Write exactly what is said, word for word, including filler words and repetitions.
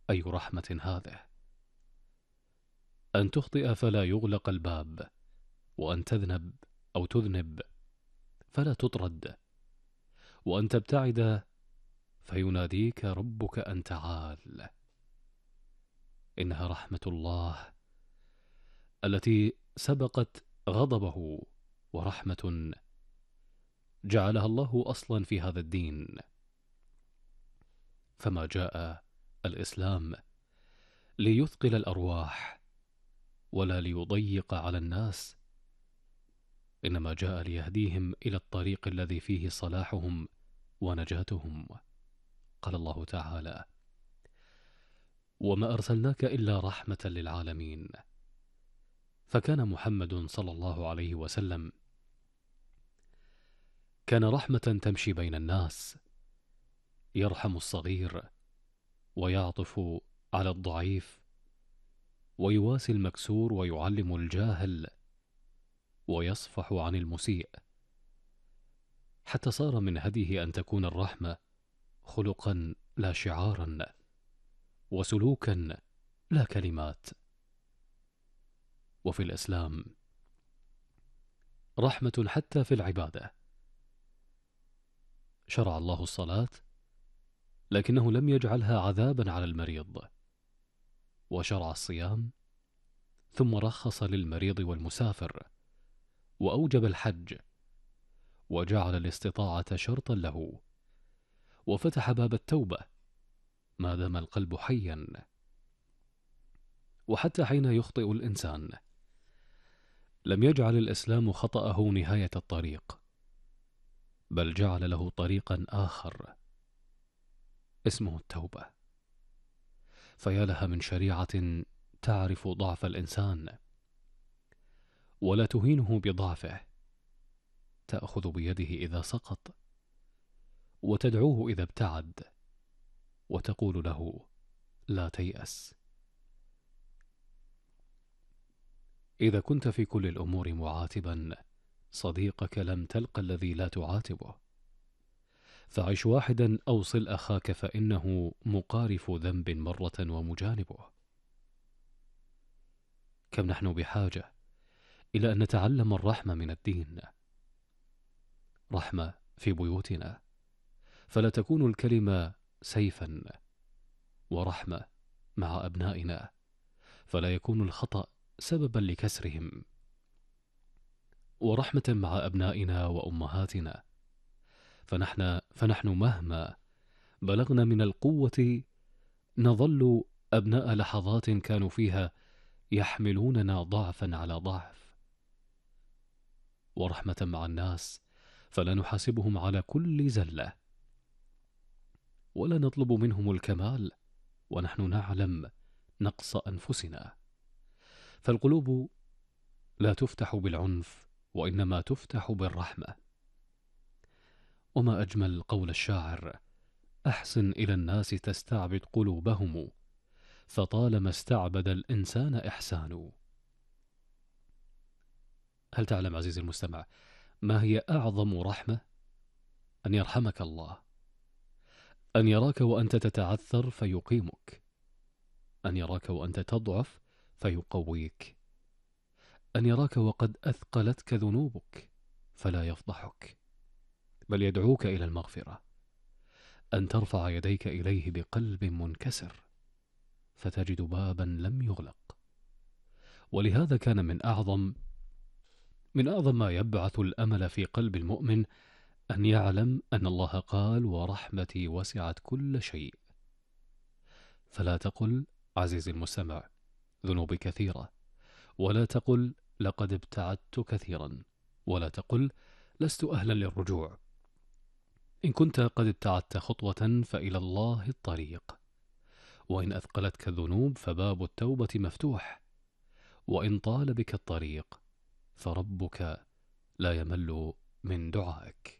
أي رحمة هذه؟ أن تخطئ فلا يغلق الباب، وأن تذنب أو تذنب فلا تطرد، وأن تبتعد فيناديك ربك أن تعال. إنها رحمة الله التي سبقت غضبه، ورحمة جعلها الله أصلا في هذا الدين. فما جاء الإسلام ليثقل الأرواح ولا ليضيق على الناس، إنما جاء ليهديهم إلى الطريق الذي فيه صلاحهم ونجاتهم. قال الله تعالى: وما أرسلناك إلا رحمة للعالمين. فكان محمد صلى الله عليه وسلم كان رحمة تمشي بين الناس، يرحم الصغير ويعطف على الضعيف ويواسي المكسور ويعلم الجاهل ويصفح عن المسيء، حتى صار من هديه أن تكون الرحمة خلقا لا شعارا، وسلوكا لا كلمات. وفي الإسلام رحمة حتى في العبادة. شرع الله الصلاة لكنه لم يجعلها عذابا على المريض، وشرع الصيام ثم رخص للمريض والمسافر، وأوجب الحج وجعل الاستطاعة شرطا له، وفتح باب التوبة ما دام القلب حيا. وحتى حين يخطئ الإنسان لم يجعل الإسلام خطأه نهاية الطريق، بل جعل له طريقا آخر اسمه التوبة. فيا لها من شريعة تعرف ضعف الإنسان ولا تهينه بضعفه، تأخذ بيده إذا سقط، وتدعوه إذا ابتعد، وتقول له: لا تيأس. إذا كنت في كل الأمور معاتبا صديقك لم تلق الذي لا تعاتبه، فعش واحدا أوصل أخاك فإنه مقارف ذنب مرة ومجانبه. كم نحن بحاجة إلى أن نتعلم الرحمة من الدين، رحمة في بيوتنا فلا تكون الكلمة سيفا، ورحمة مع أبنائنا فلا يكون الخطأ سببا لكسرهم، ورحمة مع أبنائنا وأمهاتنا، فنحن, فنحن مهما بلغنا من القوة نظل أبناء لحظات كانوا فيها يحملوننا ضعفا على ضعف. ورحمة مع الناس فلا نحاسبهم على كل زلة، ولا نطلب منهم الكمال ونحن نعلم نقص أنفسنا. فالقلوب لا تفتح بالعنف، وإنما تفتح بالرحمة. وما أجمل قول الشاعر: أحسن إلى الناس تستعبد قلوبهم، فطالما استعبد الإنسان إحسان. هل تعلم عزيزي المستمع ما هي أعظم رحمة؟ أن يرحمك الله، أن يراك وأنت تتعثر فيقيمك، أن يراك وأنت تضعف فيقويك، أن يراك وقد أثقلتك ذنوبك فلا يفضحك بل يدعوك إلى المغفرة، أن ترفع يديك إليه بقلب منكسر فتجد بابا لم يغلق. ولهذا كان من أعظم من أعظم ما يبعث الأمل في قلب المؤمن أن يعلم أن الله قال: ورحمتي وسعت كل شيء. فلا تقل عزيزي المستمع ذنوبي كثيرة، ولا تقل لقد ابتعدت كثيرا، ولا تقل لست أهلا للرجوع. إن كنت قد ابتعدت خطوة فإلى الله الطريق، وإن أثقلتك الذنوب فباب التوبة مفتوح، وإن طال بك الطريق فربك لا يمل من دعائك.